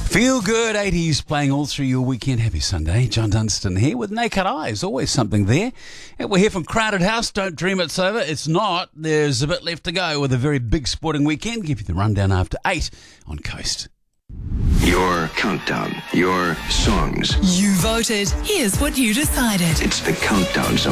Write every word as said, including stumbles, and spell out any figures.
Feel good eighties playing all through your weekend. Happy Sunday. John Dunstan here with Naked Eyes. Always something there. And we're here from Crowded House. Don't dream it's over. It's not. There's a bit left to go with a very big sporting weekend. Give you the rundown after eight on Coast. Your countdown. Your songs. You voted. Here's what you decided. It's the countdown.